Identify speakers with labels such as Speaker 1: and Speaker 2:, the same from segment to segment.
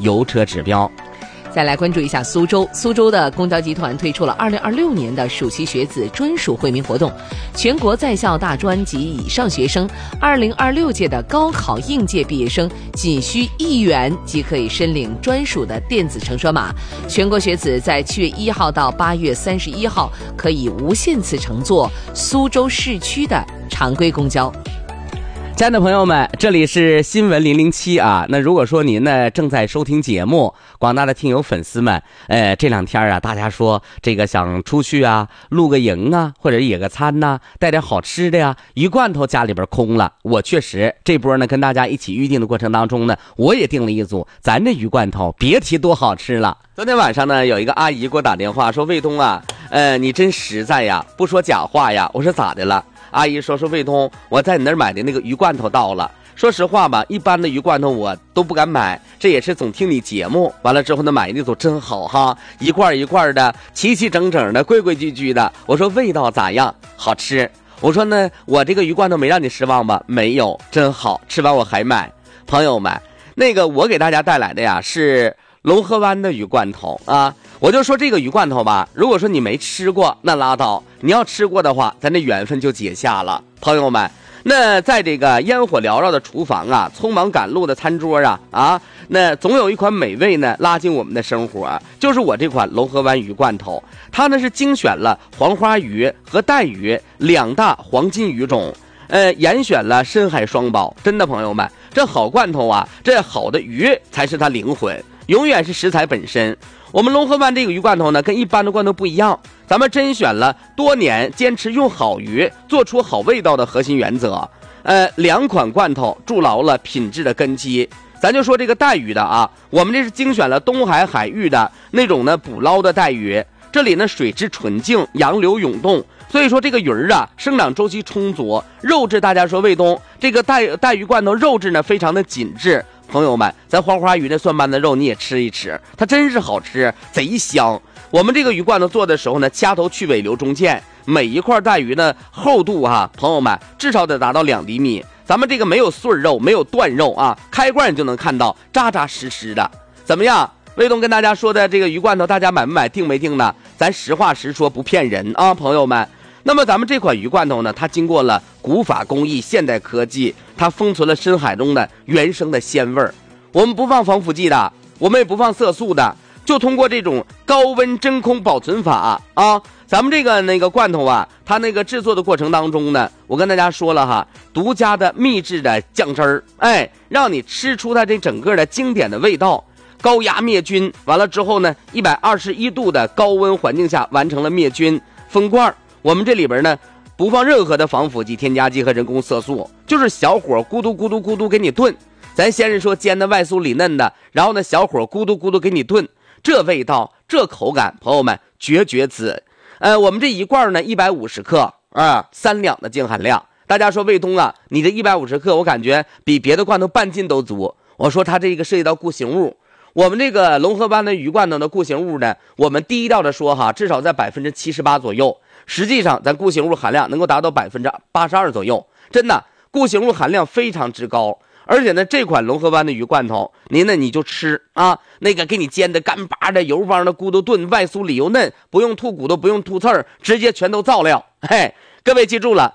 Speaker 1: 油车指标。
Speaker 2: 再来关注一下苏州，苏州的公交集团推出了2026年的暑期学子专属惠民活动，全国在校大专及以上学生2026届的高考应届毕业生仅需1元即可以申领专属的电子乘车码，全国学子在7月1号到8月31号可以无限次乘坐苏州市区的常规公交。
Speaker 1: 亲爱的朋友们，这里是新闻007啊。那如果说您呢正在收听节目，广大的听友粉丝们，这两天啊，大家说这个想出去啊，露个营啊，或者野个餐呐，带点好吃的呀，鱼罐头家里边空了。我确实这波呢跟大家一起预定的过程当中呢，我也订了一组，咱这鱼罐头别提多好吃了。昨天晚上呢，有一个阿姨给我打电话说，卫东啊，你真实在呀，不说假话呀。我说咋的了？阿姨说卫东，我在你那儿买的那个鱼罐头到了。说实话吧，一般的鱼罐头我都不敢买，这也是总听你节目，完了之后呢，买那组真好哈，一罐一罐的，齐齐整整的，规规矩矩的。我说味道咋样？好吃。我说呢，我这个鱼罐头没让你失望吧？没有，真好，吃完我还买。朋友们，那个我给大家带来的呀是龙河湾的鱼罐头啊。我就说这个鱼罐头吧，如果说你没吃过那拉倒，你要吃过的话，咱这缘分就结下了。朋友们，那在这个烟火缭绕的厨房啊，匆忙赶路的餐桌啊，那总有一款美味呢拉进我们的生活，就是我这款龙河湾鱼罐头。它呢是精选了黄花鱼和带鱼2大黄金鱼种，严选了深海双宝。真的朋友们，这好罐头啊，这好的鱼才是它灵魂，永远是食材本身。我们龙河湾这个鱼罐头呢，跟一般的罐头不一样，咱们甄选了多年坚持用好鱼做出好味道的核心原则。2款罐头筑牢了品质的根基。咱就说这个带鱼的啊，我们这是精选了东海海域的那种呢捕捞的带鱼，这里呢水质纯净，洋流涌动，所以说这个鱼儿啊生长周期充足，肉质大家说卫东这个带鱼罐头肉质呢非常的紧致。朋友们，咱黄花鱼那蒜瓣的肉你也吃一吃，它真是好吃，贼香。我们这个鱼罐头做的时候呢，掐头去尾留中间，每一块带鱼呢厚度朋友们至少得达到2厘米。咱们这个没有碎肉，没有断肉啊，开罐你就能看到扎扎实实的。怎么样？卫东跟大家说的这个鱼罐头，大家买不买，定没定呢？咱实话实说，不骗人啊，朋友们。那么咱们这款鱼罐头呢，它经过了古法工艺、现代科技，它封存了深海中的原生的鲜味儿。我们不放防腐剂的，我们也不放色素的，就通过这种高温真空保存法啊，咱们这个那个罐头啊，它那个制作的过程当中呢，我跟大家说了哈，独家的秘制的酱汁儿，让你吃出它这整个的经典的味道。高压灭菌，完了之后呢，121度的高温环境下完成了灭菌封罐。我们这里边呢不放任何的防腐剂、添加剂和人工色素，就是小火咕嘟咕嘟咕嘟给你炖。咱先是说煎的外酥里嫩的，然后呢小火咕嘟咕嘟给你炖，这味道这口感，朋友们绝子。我们这一罐呢150克3两的净含量。大家说卫东啊，你这150克我感觉比别的罐头半斤都足。我说它这个涉及到固形物，我们这个龙河湾的鱼罐头的固形物呢，我们低调的说至少在78%左右，实际上咱固形物含量能够达到82%左右，真的固形物含量非常之高。而且呢，这款龙河湾的鱼罐头，您呢你就吃那个给你煎的干巴的、油汪的咕嘟炖，外酥里又嫩，不用吐骨头，不用吐刺儿，直接全都造料。各位记住了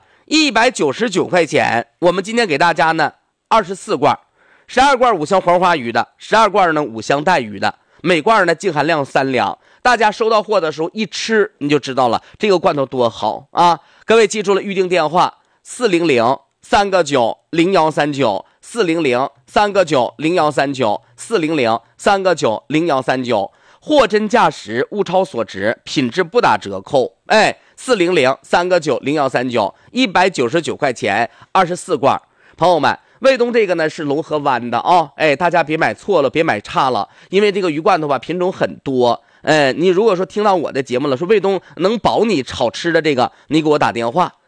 Speaker 1: ，199块钱，我们今天给大家呢24罐，12罐5香黄花鱼的，12罐呢5香带鱼的，每罐呢净含量3两。大家收到货的时候一吃你就知道了，这个罐头多好啊！各位记住了，预定电话400-3个9-0139，400-3个9-0139，400-3个9-0139，货真价实，物超所值，品质不打折扣。400-3个9-0139，199块钱24罐。朋友们，卫东这个呢是龙河湾的大家别买错了，别买差了，因为这个鱼罐头吧品种很多。你如果说听到我的节目了，说卫东能保你好吃的这个，你给我打电话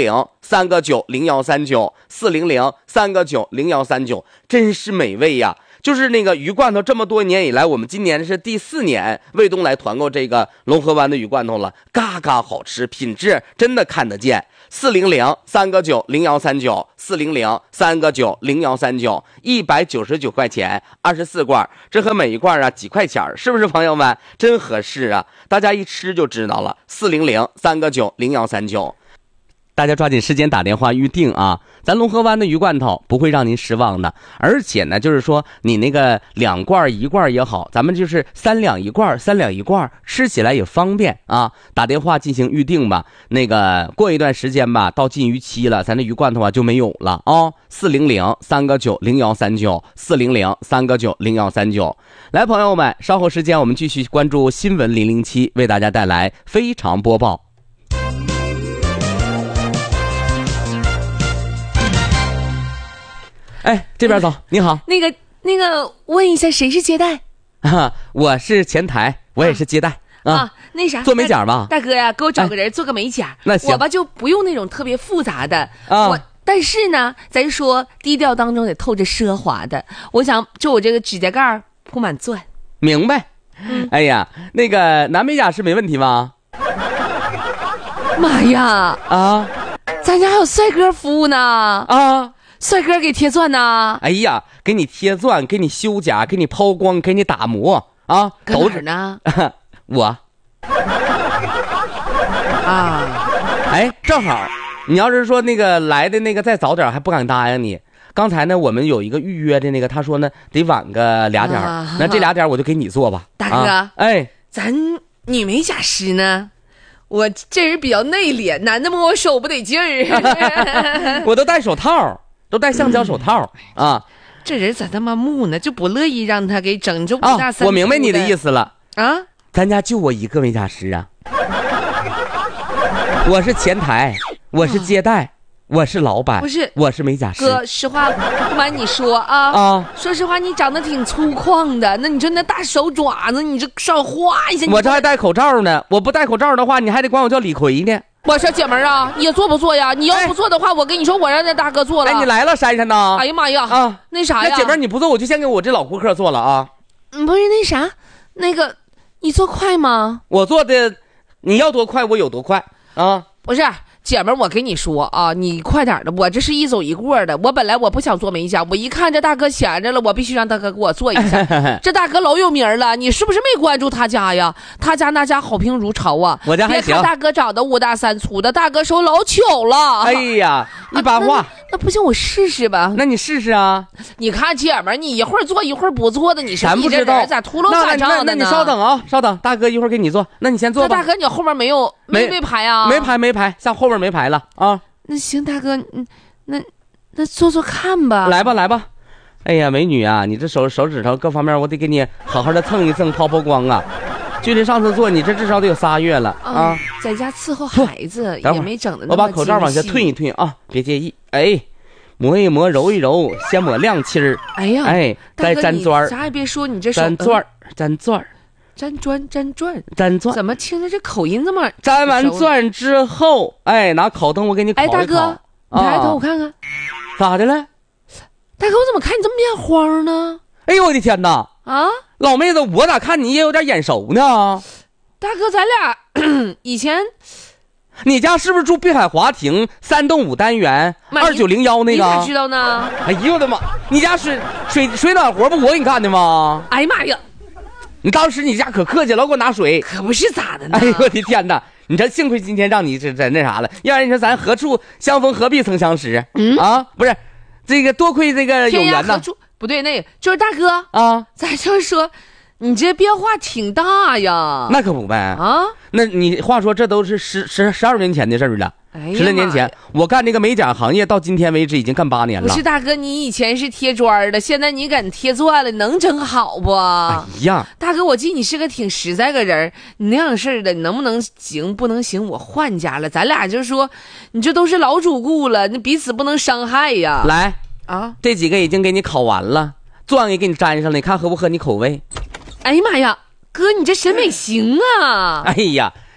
Speaker 1: 400-3个9-0139，400-3个9-0139，真是美味呀！ 就是那个鱼罐头，这么多年以来，我们今年是第4年卫东来团购这个龙河湾的鱼罐头了，嘎嘎好吃，品质真的看得见。400-3个9-0139，400-3个9-0139，199块钱，24罐，这和每一罐啊几块钱，是不是朋友们？真合适啊！大家一吃就知道了。400-3个9-0139。大家抓紧时间打电话预定啊！咱龙河湾的鱼罐头不会让您失望的，而且呢，就是说你那个2罐1罐也好，咱们就是3两1罐，3两1罐，吃起来也方便啊！打电话进行预定吧。那个过一段时间吧，到禁渔期了，咱这鱼罐头啊就没有了啊！400-3个9-0139，400-3个9-0139。来，朋友们，稍后时间我们继续关注新闻007，为大家带来非常播报。哎，这边走，你好。
Speaker 2: 那个，问一下，谁是接待？
Speaker 1: 啊，我是前台，我也是接待啊。
Speaker 2: 那啥，
Speaker 1: 做美甲吧。
Speaker 2: 大哥呀，给我找个人做个美甲。
Speaker 1: 那行，
Speaker 2: 我吧就不用那种特别复杂的
Speaker 1: 啊。
Speaker 2: 但是呢，咱说低调当中得透着奢华的。我想就我这个指甲盖铺满钻。
Speaker 1: 明白。哎呀，那个男美甲师没问题吗？
Speaker 2: 妈呀！
Speaker 1: 啊，
Speaker 2: 咱家还有帅哥服务呢。
Speaker 1: 啊。
Speaker 2: 帅哥给贴钻呢？
Speaker 1: 哎呀，给你贴钻，给你修甲，给你抛光，给你打磨啊！
Speaker 2: 搁哪儿呢？
Speaker 1: 我
Speaker 2: 啊，
Speaker 1: 哎，正好，你要是说那个来的那个再早点，还不敢答应你。刚才呢，我们有一个预约的那个，他说呢得晚个2点，那这2点我就给你做吧。
Speaker 2: 大哥，
Speaker 1: 哎，
Speaker 2: 咱女美甲师呢？我这人比较内敛，男的摸我手不得劲儿。
Speaker 1: 我都戴手套。都戴橡胶手套啊！
Speaker 2: 这人咋那么木呢？就不乐意让他给整这5大3粗的。
Speaker 1: 我明白你的意思了
Speaker 2: 啊！
Speaker 1: 咱家就我一个美甲师啊，我是前台，我是接待，我是老板，
Speaker 2: 不是，
Speaker 1: 我是美甲师。
Speaker 2: 哥，实话不瞒你说啊，说实话，你长得挺粗犷的，那你说那大手爪子，你这少画一下。
Speaker 1: 我这还戴口罩呢，我不戴口罩的话，你还得管我叫李逵呢。
Speaker 2: 我说姐们儿啊，你做不做呀？你要不做的话，我跟你说，我让那大哥做了。
Speaker 1: 哎，你来了，珊珊呢？
Speaker 2: 哎呀妈呀！
Speaker 1: 啊，
Speaker 2: 那啥呀？
Speaker 1: 那姐们儿你不做，我就先给我这老顾客做了啊。
Speaker 2: 不是那啥，那个你做快吗？
Speaker 1: 我做的，你要多快我有多快啊。
Speaker 2: 不是。姐们儿，我跟你说啊，你快点的，我这是一走一过的。我本来我不想做美甲，我一看这大哥闲着了，我必须让大哥给我做一下。这大哥老有名了，你是不是没关注他家呀？他家那家好评如潮啊！
Speaker 1: 我家还行。
Speaker 2: 别看大哥长得5大3粗的，大哥手老巧了。
Speaker 1: 哎呀，一把话。
Speaker 2: 那不行，我试试吧。
Speaker 1: 那你试试啊！
Speaker 2: 你看姐们儿，你一会儿做一会儿不做的，你说
Speaker 1: 你这人
Speaker 2: 咋秃噜反账的呢？
Speaker 1: 那你稍等啊，稍等，大哥一会儿给你做。那你先做吧。
Speaker 2: 大哥，你后面没排啊？
Speaker 1: 没排，像后面没排了啊。
Speaker 2: 那行，大哥，那做做看吧。
Speaker 1: 来吧。哎呀，美女啊，你这手指头各方面，我得给你好好的蹭一蹭，抛光啊。距离上次做，你这至少得有3月了啊！
Speaker 2: 在家伺候孩子也没整的那么。
Speaker 1: 我把口罩往下退一退啊，别介意。哎，磨一磨，揉一揉，先抹亮漆儿。
Speaker 2: 哎呀，
Speaker 1: 哎，再粘钻儿。
Speaker 2: 啥也别说，你这手
Speaker 1: 粘钻儿。
Speaker 2: 粘钻，怎么听着这口音这么？
Speaker 1: 粘完钻之后，哎，拿烤灯我给你烤一烤。
Speaker 2: 哎，大哥，你抬头我看看，
Speaker 1: 咋的了？
Speaker 2: 大哥，我怎么看你这么面荒呢？
Speaker 1: 哎呦我的天哪！
Speaker 2: 啊，
Speaker 1: 老妹子，我咋看你也有点眼熟呢？
Speaker 2: 大哥，咱俩以前，
Speaker 1: 你家是不是住碧海华庭3栋5单元2901那个？
Speaker 2: 你咋知道呢？
Speaker 1: 哎呦我的妈！你家水暖活不我给你干的吗？
Speaker 2: 哎呀妈呀！
Speaker 1: 你当时你家可客气了，给我拿水，
Speaker 2: 可不是咋的呢？
Speaker 1: 哎呦我的天哪！你这幸亏今天让你这那啥了，要不然你说咱何处相逢何必曾相识？啊，不是，这个多亏这个有缘呐。
Speaker 2: 不对，那个就是大哥
Speaker 1: 啊，
Speaker 2: 咱就是说，你这变化挺大呀。
Speaker 1: 那可不呗啊！那你话说这都是12年前的事儿了。10来年前，我干这个美甲行业到今天为止已经干8年了。
Speaker 2: 不是大哥，你以前是贴砖的，现在你敢贴钻了，能整好不？
Speaker 1: 哎呀，
Speaker 2: 大哥，我记得你是个挺实在个人，你那样式的，你能不能行？不能行，我换家了。咱俩就说，你这都是老主顾了，那彼此不能伤害呀。
Speaker 1: 来。
Speaker 2: 啊，
Speaker 1: 这几个已经给你烤完了，钻也给你粘上了，你看合不合你口味？
Speaker 2: 哎呀妈呀，哥，你这审美行啊！
Speaker 1: 哎呀，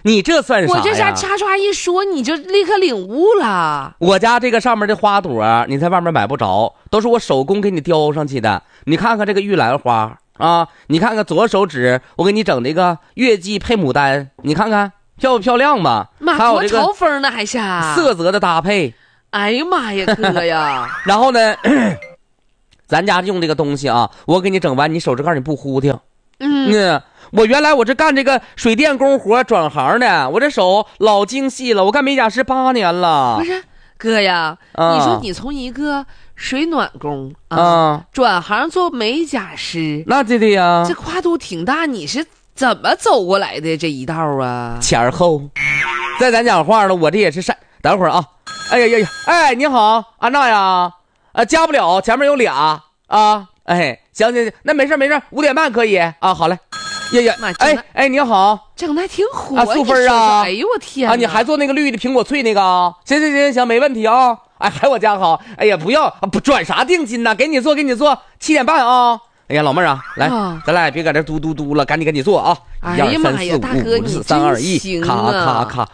Speaker 1: 你这算啥呀？
Speaker 2: 我这啥叉叉一说，你就立刻领悟了。
Speaker 1: 我家这个上面的花朵，你在外面买不着，都是我手工给你雕上去的。你看看这个玉兰花啊，你看看左手指，我给你整这个月季配牡丹，你看看漂不漂亮吧？
Speaker 2: 妈，
Speaker 1: 还有这个
Speaker 2: 多嘲风呢，还是
Speaker 1: 色泽的搭配。
Speaker 2: 哎呀妈呀，哥呀！
Speaker 1: 然后呢，咱家用这个东西啊，我给你整完，你手指盖你不呼挺。我原来我这干这个水电工活转行的，我这手老精细了，我干美甲师8年了。
Speaker 2: 不是哥呀，你说你从一个水暖工转行做美甲师，
Speaker 1: 那对呀，
Speaker 2: 这跨度挺大，你是怎么走过来的这一道啊？
Speaker 1: 前后，在咱讲话了，我这也是善。等会儿啊，哎呀呀呀，哎，你好，安娜呀，加不了，前面有俩啊，哎，行，那没事5点半可以啊，好嘞。呀，哎，你好，
Speaker 2: 整的还挺火
Speaker 1: 啊，素芬啊，
Speaker 2: 哎呦我天
Speaker 1: 啊，你还做那个绿的苹果脆那个啊？行，没问题啊。哎，还我家好，哎呀，不转啥定金呢？给你做7点半啊。哎呀，老妹儿啊，来，咱俩也别搁这嘟嘟嘟了，赶紧做啊！
Speaker 2: 哎呀妈呀，大哥，你
Speaker 1: 3、2、1，咔，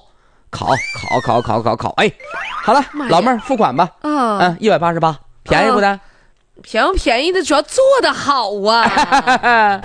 Speaker 1: 考，哎，好了，老妹儿付款吧。188，便宜不的？
Speaker 2: 便宜的，主要做的好啊。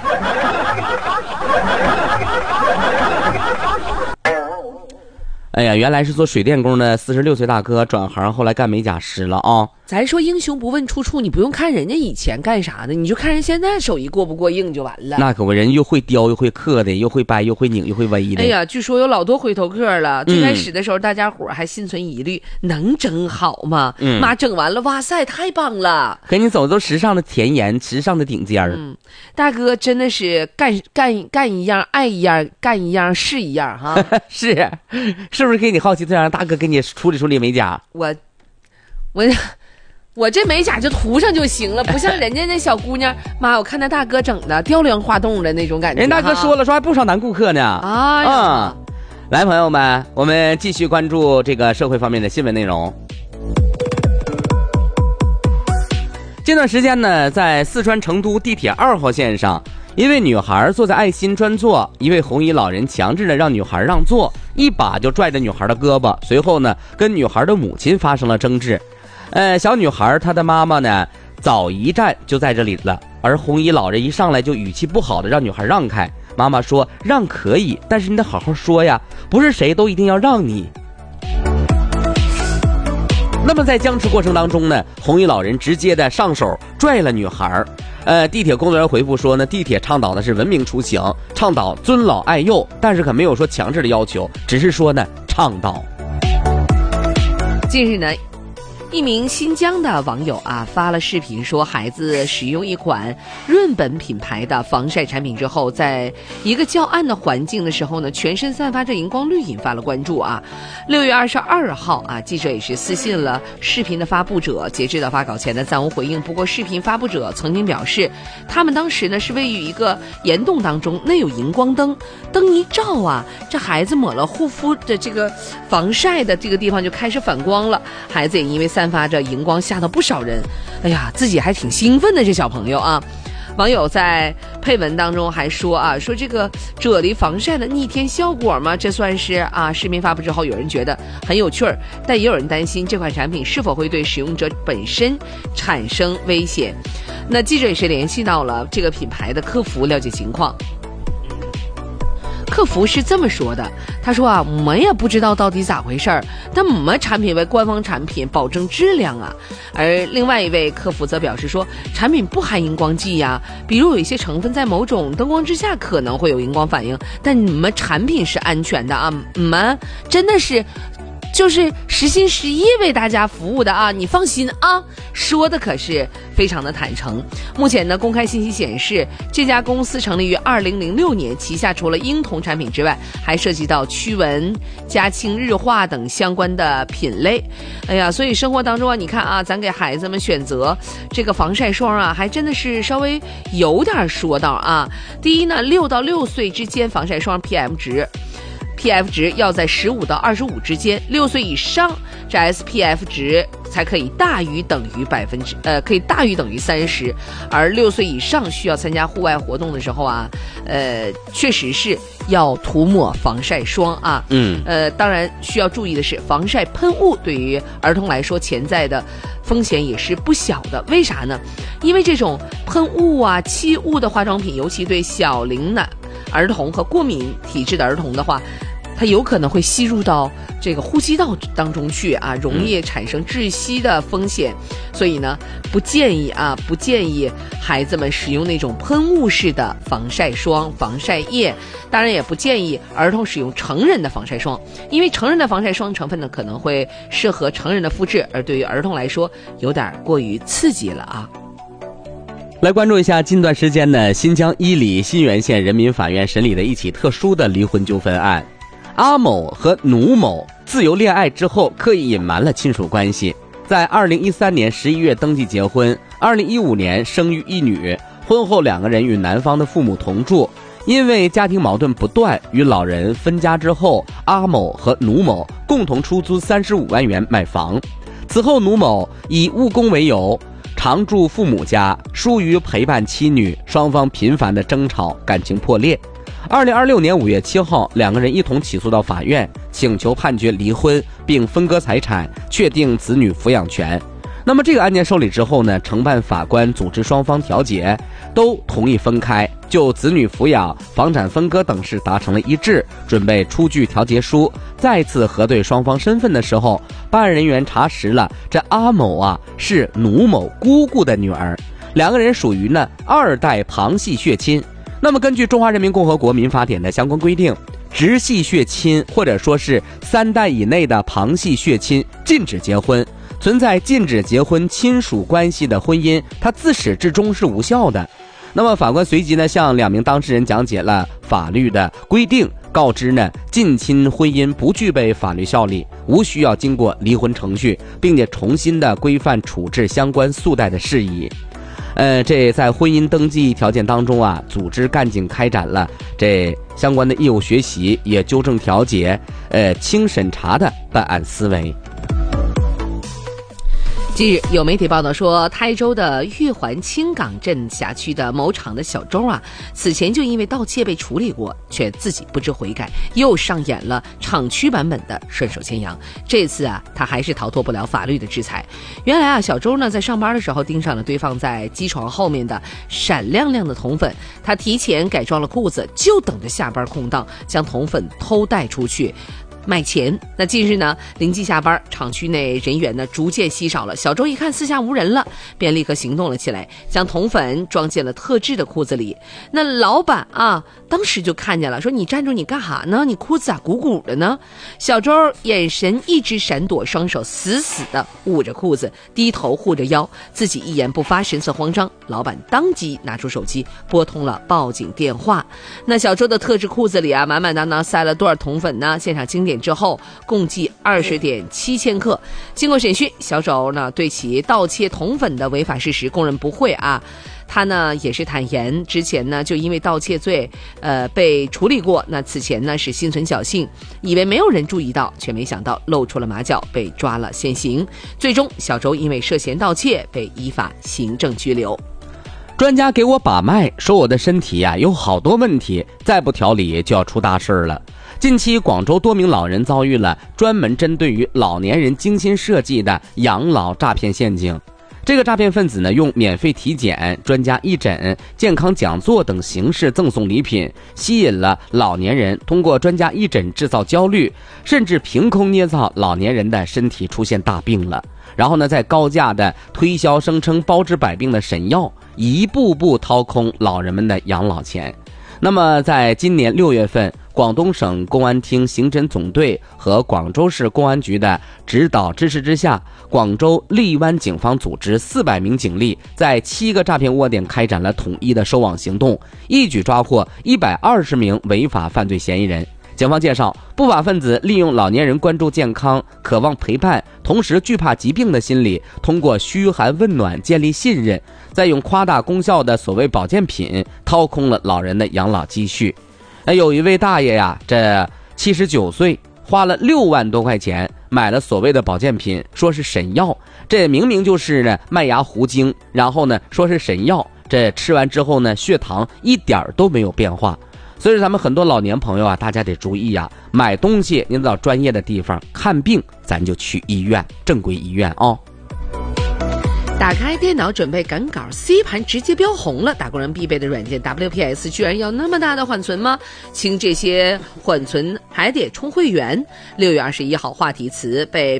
Speaker 1: 哎呀，原来是做水电工的46岁大哥转行，后来干美甲师了啊。
Speaker 2: 咱说英雄不问出处，你不用看人家以前干啥的，你就看人现在手艺过不过硬就完了。
Speaker 1: 那可不，人又会雕又会刻的，又会掰又会拧又会围的。
Speaker 2: 哎呀，据说有老多回头客了。最开始的时候，大家伙还心存疑虑，能整好吗？妈，整完了，哇塞，太棒了！
Speaker 1: 给你走都时尚的前沿，时尚的顶尖儿。
Speaker 2: 大哥真的是干一样爱一样，干一样是一样哈。
Speaker 1: 是不是给你好奇最让大哥给你处理美甲？
Speaker 2: 我这美甲就涂上就行了，不像人家那小姑娘，妈，我看那大哥整的雕梁画栋的那种感觉。
Speaker 1: 人大哥说了，说还不少男顾客呢。来，朋友们，我们继续关注这个社会方面的新闻内容。这段时间呢，在四川成都地铁2号线上，一位女孩坐在爱心专座，一位红衣老人强制的让女孩让座，一把就拽着女孩的胳膊，随后呢，跟女孩的母亲发生了争执。小女孩她的妈妈呢，早一站就在这里了，而红衣老人一上来就语气不好的让女孩让开。妈妈说让可以，但是你得好好说呀，不是谁都一定要让你。那么在僵持过程当中呢，红衣老人直接的上手拽了女孩。地铁工作人员回复说呢，地铁倡导的是文明出行，倡导尊老爱幼，但是可没有说强制的要求，只是说呢倡导。
Speaker 2: 近日呢，一名新疆的网友发了视频说，孩子使用一款润本品牌的防晒产品之后，在一个较暗的环境的时候呢，全身散发着荧光绿，引发了关注6月22号记者也是私信了视频的发布者，截至到发稿前呢暂无回应。不过视频发布者曾经表示，他们当时呢是位于一个岩洞当中，内有荧光灯，灯一照这孩子抹了护肤的这个防晒的这个地方就开始反光了，孩子也因为散发着荧光吓到不少人。哎呀，自己还挺兴奋的这小朋友网友在配文当中还说说这个啫喱防晒的逆天效果吗？这算是视频发布之后，有人觉得很有趣儿，但也有人担心这款产品是否会对使用者本身产生危险。那记者也是联系到了这个品牌的客服了解情况。客服是这么说的，他说我们也不知道到底咋回事儿，但我们产品为官方产品，保证质量而另外一位客服则表示说，产品不含荧光剂比如有一些成分在某种灯光之下可能会有荧光反应，但你们产品是安全的我们真的是就是实心实意为大家服务的你放心说的可是非常的坦诚。目前呢，公开信息显示，这家公司成立于2006年，旗下除了婴童产品之外，还涉及到驱蚊、家清日化等相关的品类。哎呀，所以生活当中你看咱给孩子们选择这个防晒霜还真的是稍微有点说道第一呢，6到6岁之间防晒霜 PM 值要在15到25之间，6岁以上这 SPF 值才可以大于等于30%，而6岁以上需要参加户外活动的时候啊，确实是要涂抹防晒霜啊。当然需要注意的是，防晒喷雾对于儿童来说潜在的风险也是不小的。为啥呢？因为这种喷雾啊、气雾的化妆品，尤其对小龄的儿童和过敏体质的儿童的话，它有可能会吸入到这个呼吸道当中去啊，容易产生窒息的风险。所以呢，不建议孩子们使用那种喷雾式的防晒霜、防晒液。当然也不建议儿童使用成人的防晒霜，因为成人的防晒霜成分呢可能会适合成人的肤质，而对于儿童来说有点过于刺激了啊。
Speaker 1: 来关注一下近段时间呢，新疆伊犁新源县人民法院审理的一起特殊的离婚纠纷案。阿某和奴某自由恋爱之后，刻意隐瞒了亲属关系，在2013年11月登记结婚，2015年生育一女。婚后两个人与男方的父母同住，因为家庭矛盾不断，与老人分家之后，阿某和奴某共同出租35万元买房。此后奴某以务工为由常住父母家，疏于陪伴妻女，双方频繁的争吵，感情破裂。2026年5月7号，两个人一同起诉到法院，请求判决离婚，并分割财产，确定子女抚养权。那么这个案件受理之后呢，承办法官组织双方调解，都同意分开，就子女抚养、房产分割等事达成了一致，准备出具调解书。再次核对双方身份的时候，办案人员查实了这阿某啊是奴某姑姑的女儿，两个人属于呢2代旁系血亲。那么根据中华人民共和国民法典的相关规定，直系血亲或者说是3代以内的旁系血亲禁止结婚。存在禁止结婚亲属关系的婚姻，它自始至终是无效的。那么法官随即呢向2名当事人讲解了法律的规定，告知呢近亲婚姻不具备法律效力，无需要经过离婚程序，并且重新的规范处置相关诉贷的事宜。这在婚姻登记条件当中啊，组织干警开展了这相关的业务学习，也纠正调解，轻审查的办案思维。
Speaker 2: 近日有媒体报道说，台州的玉环青港镇辖区的某厂的小周啊，此前就因为盗窃被处理过，却自己不知悔改，又上演了厂区版本的顺手牵羊。这次啊，他还是逃脱不了法律的制裁。原来啊，小周呢在上班的时候盯上了堆放在机床后面的闪亮亮的铜粉，他提前改装了裤子，就等着下班空档将铜粉偷带出去卖钱。那近日呢，临近下班，厂区内人员呢逐渐稀少了。小周一看四下无人了，便立刻行动了起来，将铜粉装进了特制的裤子里。那老板啊，当时就看见了，说：“你站住，你干哈呢？你裤子咋鼓鼓的呢？”小周眼神一直闪躲，双手死死的捂着裤子，低头护着腰，自己一言不发，神色慌张。老板当即拿出手机拨通了报警电话。那小周的特制裤子里啊，满满当当塞了多少铜粉呢？现场经典之后，共计20.7千克。经过审讯，小周呢对其盗窃铜粉的违法事实供认不讳啊。他呢也是坦言，之前呢就因为盗窃罪被处理过。那此前呢是心存侥幸，以为没有人注意到，却没想到露出了马脚，被抓了现行。最终小周因为涉嫌盗窃被依法行政拘留。
Speaker 1: 专家给我把脉，说我的身体啊有好多问题，再不调理就要出大事了。近期广州多名老人遭遇了专门针对于老年人精心设计的养老诈骗陷阱。这个诈骗分子呢，用免费体检、专家义诊、健康讲座等形式赠送礼品，吸引了老年人通过专家义诊制造焦虑，甚至凭空捏造老年人的身体出现大病了，然后呢，再高价的推销声称包治百病的神药，一步步掏空老人们的养老钱。那么在今年6月份，广东省公安厅刑侦总队和广州市公安局的指导支持之下，广州荔湾警方组织400名警力在7个诈骗窝点开展了统一的收网行动，一举抓获120名违法犯罪嫌疑人。警方介绍，不法分子利用老年人关注健康、渴望陪伴，同时惧怕疾病的心理，通过嘘寒问暖建立信任，再用夸大功效的所谓保健品掏空了老人的养老积蓄。有一位大爷呀，这79岁，花了6万多块钱买了所谓的保健品，说是神药，这明明就是呢麦芽糊精，然后呢说是神药，这吃完之后呢血糖一点都没有变化。所以咱们很多老年朋友啊，大家得注意啊，买东西您到专业的地方看病，咱就去医院，正规医院哦。
Speaker 2: 打开电脑准备赶稿 ，C 盘直接标红了。打工人必备的软件 WPS 居然要那么大的缓存吗？清这些缓存还得充会员。6月21号，话题词被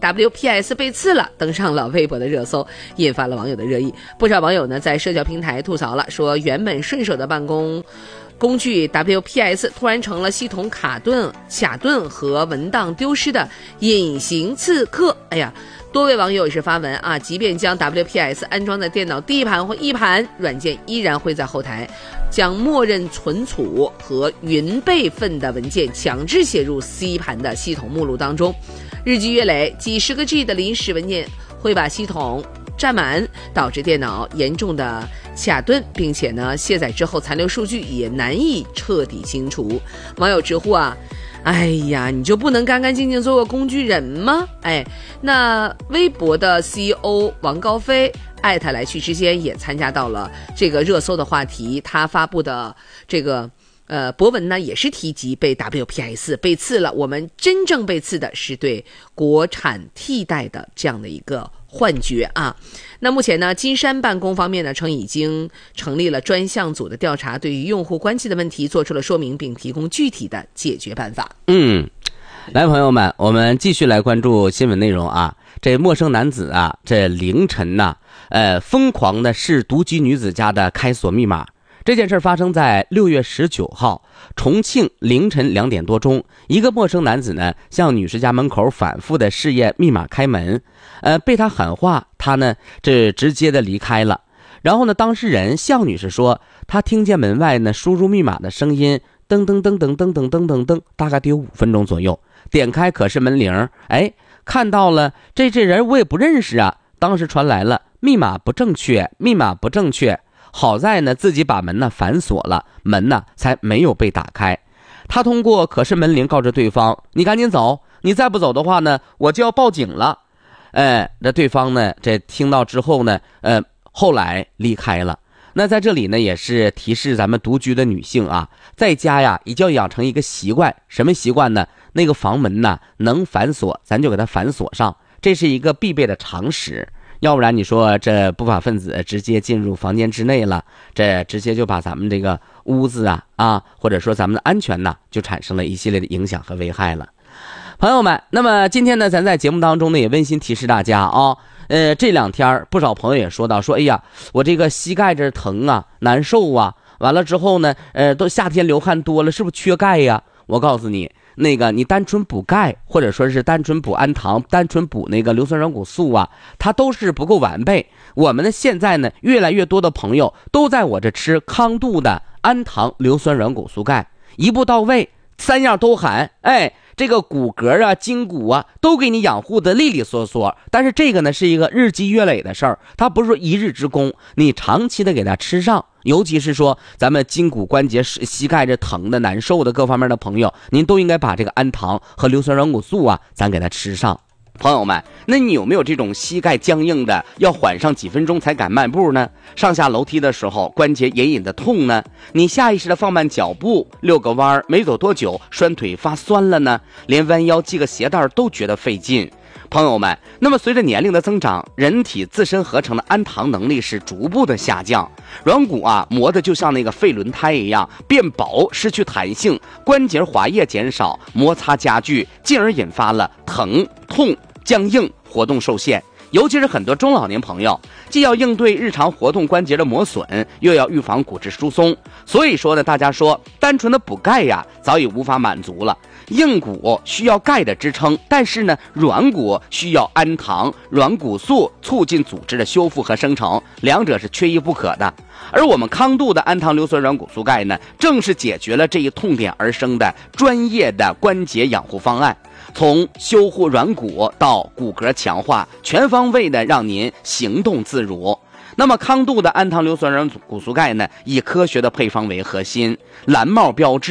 Speaker 2: WPS 被刺了，登上了微博的热搜，引发了网友的热议。不少网友呢在社交平台吐槽了，说原本顺手的办公工具 WPS 突然成了系统卡顿和文档丢失的隐形刺客。哎呀，多位网友也是发文啊，即便将 WPS 安装在电脑 D 盘或 E 盘，软件依然会在后台将默认存储和云备份的文件强制写入 C 盘的系统目录当中。日积月累，几十个 G 的临时文件会把系统占满，导致电脑严重的卡顿，并且呢卸载之后残留数据也难以彻底清除。网友直呼啊，哎呀，你就不能干干净净做个工具人吗？哎，那微博的 CEO 王高飞艾特来去之间也参加到了这个热搜的话题，他发布的这个博文呢也是提及被 WPS 被刺了，我们真正被刺的是对国产替代的这样的一个幻觉啊。那目前呢，金山办公方面呢称已经成立了专项组的调查，对于用户关系的问题做出了说明，并提供具体的解决办法。
Speaker 1: 来朋友们，我们继续来关注新闻内容啊。这陌生男子啊，这凌晨呢疯狂的试独居女子家的开锁密码。这件事发生在6月19号重庆凌晨2点多钟，一个陌生男子呢向女士家门口反复的试验密码开门，被他喊话，他呢这直接的离开了。然后呢，当事人向女士说，他听见门外呢输入密码的声音，噔噔噔噔噔噔噔噔噔，大概得有5分钟左右。点开可视门铃，哎，看到了这人我也不认识啊。当时传来了密码不正确，密码不正确。好在呢自己把门呢反锁了，门呢才没有被打开。他通过可视门铃告知对方，你赶紧走，你再不走的话呢我就要报警了。那对方呢这听到之后呢后来离开了。那在这里呢也是提示咱们独居的女性啊，在家呀一定要养成一个习惯。什么习惯呢？那个房门呢能反锁咱就给它反锁上，这是一个必备的常识。要不然你说这不法分子直接进入房间之内了，这直接就把咱们这个屋子啊或者说咱们的安全呢就产生了一系列的影响和危害了。朋友们，那么今天呢咱在节目当中呢也温馨提示大家啊，这2天不少朋友也说到说，哎呀，我这个膝盖这疼啊，难受啊，完了之后呢都夏天流汗多了，是不是缺钙呀？我告诉你，那个你单纯补钙，或者说是单纯补氨糖，单纯补那个硫酸软骨素啊，它都是不够完备。我们呢现在呢越来越多的朋友都在我这吃康度的氨糖硫酸软骨素钙，一步到位，3样都含，哎，这个骨骼啊筋骨啊都给你养护的利利索索。但是这个呢是一个日积月累的事儿，它不是说一日之功，你长期的给它吃上，尤其是说咱们筋骨关节膝盖这疼的难受的各方面的朋友，您都应该把这个氨糖和硫酸软骨素啊咱给它吃上。朋友们，那你有没有这种膝盖僵硬的要缓上几分钟才敢迈步呢？上下楼梯的时候关节隐隐的痛呢？你下意识的放慢脚步，遛个弯没走多久拴腿发酸了呢？连弯腰系个鞋带都觉得费劲。朋友们，那么随着年龄的增长，人体自身合成的氨糖能力是逐步的下降，软骨啊磨得就像那个废轮胎一样变薄，失去弹性，关节滑液减少，摩擦加剧，进而引发了疼痛僵硬，活动受限。尤其是很多中老年朋友，既要应对日常活动关节的磨损，又要预防骨质疏松。所以说呢，大家说单纯的补钙呀早已无法满足了。硬骨需要钙的支撑，但是呢软骨需要氨糖软骨素促进组织的修复和生成，两者是缺一不可的。而我们康度的氨糖硫酸软骨素钙呢，正是解决了这一痛点而生的专业的关节养护方案，从修护软骨到骨骼强化，全方位的让您行动自如。那么康度的氨糖硫酸软骨素钙呢，以科学的配方为核心，蓝帽标志，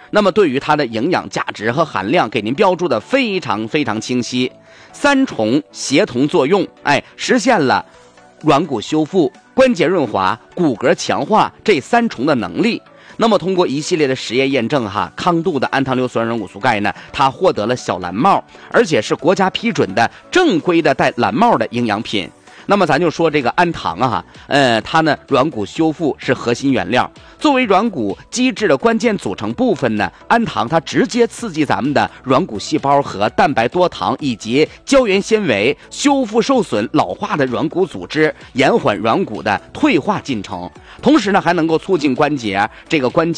Speaker 1: 那么对于它的营养价值和含量给您标注的非常非常清晰，3重协同作用，实现了软骨修复、关节润滑、骨骼强化这3重的能力。那么通过一系列的实验验证康度的氨糖硫酸软骨素钙呢，它获得了小蓝帽，而且是国家批准的正规的带蓝帽的营养品。那么咱就说这个氨糖它呢软骨修复是核心原料，作为软骨机制的关键组成部分呢，氨糖它直接刺激咱们的软骨细胞和蛋白多糖以及胶原纤维，修复受损老化的软骨组织，延缓软骨的退化进程，同时呢还能够促进关节